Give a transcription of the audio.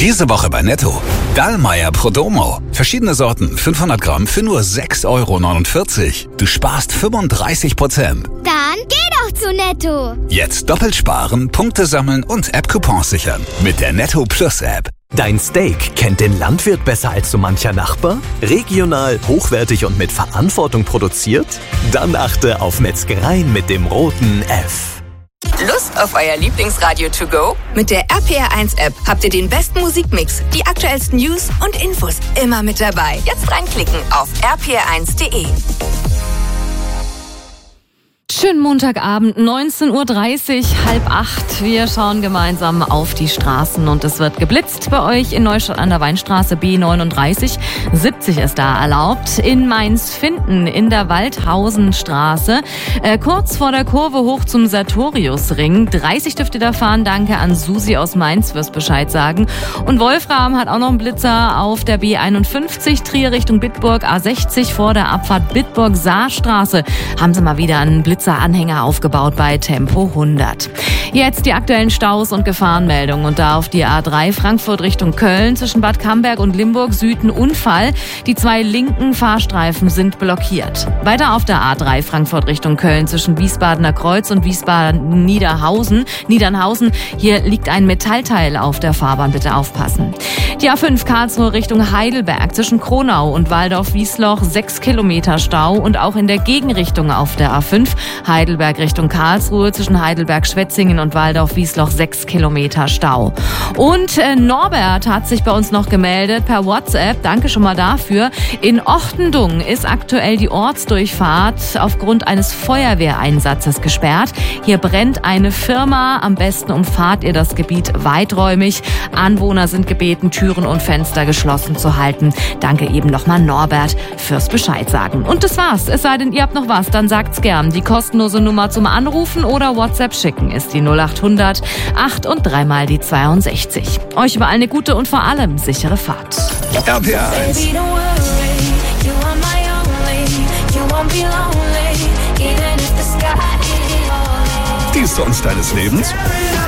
Diese Woche bei Netto. Dallmayr Prodomo. Verschiedene Sorten, 500 Gramm für nur 6,49 €. Du sparst 35%. Dann geh doch zu Netto. Jetzt doppelt sparen, Punkte sammeln und App-Coupons sichern. Mit der Netto Plus App. Dein Steak kennt den Landwirt besser als so mancher Nachbar? Regional, hochwertig und mit Verantwortung produziert? Dann achte auf Metzgereien mit dem roten F. Lust auf euer Lieblingsradio to go? Mit der RPR1-App habt ihr den besten Musikmix, die aktuellsten News und Infos immer mit dabei. Jetzt reinklicken auf rpr1.de. Schönen Montagabend, 19:30 Uhr, 7:30. Wir schauen gemeinsam auf die Straßen und es wird geblitzt bei euch in Neustadt an der Weinstraße B39. 70 ist da erlaubt. In Mainz-Finden in der Waldhausenstraße, kurz vor der Kurve hoch zum Sartoriusring. 30 dürft ihr da fahren. Danke an Susi aus Mainz fürs Bescheid sagen. Und Wolfram hat auch noch einen Blitzer auf der B51, Trier Richtung Bitburg, A60 vor der Abfahrt Bitburg-Saarstraße. Haben sie mal wieder einen Blitzeranhänger aufgebaut bei Tempo 100. Jetzt die aktuellen Staus und Gefahrenmeldungen und da auf die A3 Frankfurt Richtung Köln zwischen Bad Camberg und Limburg Süd ein Unfall. Die 2 linken Fahrstreifen sind blockiert. Weiter auf der A3 Frankfurt Richtung Köln zwischen Wiesbadener Kreuz und Wiesbaden-Niedernhausen. Hier liegt ein Metallteil auf der Fahrbahn, bitte aufpassen. Die A5 Karlsruhe Richtung Heidelberg zwischen Kronau und Waldorf-Wiesloch 6 Kilometer Stau und auch in der Gegenrichtung auf der A5 Heidelberg Richtung Karlsruhe zwischen Heidelberg-Schwetzingen und Waldorf-Wiesloch 6 Kilometer Stau. Und Norbert hat sich bei uns noch gemeldet per WhatsApp. Danke schon mal dafür. In Ochtendung ist aktuell die Ortsdurchfahrt aufgrund eines Feuerwehreinsatzes gesperrt. Hier brennt eine Firma. Am besten umfahrt ihr das Gebiet weiträumig. Anwohner sind gebeten, Türen und Fenster geschlossen zu halten. Danke eben nochmal Norbert fürs Bescheid sagen. Und das war's. Es sei denn, ihr habt noch was, dann sagt's gern. Die kostenlose Nummer zum Anrufen oder WhatsApp schicken ist die 0800 8 und 3 mal die 62. Euch überall eine gute und vor allem sichere Fahrt. RPR1. Die Songs deines Lebens?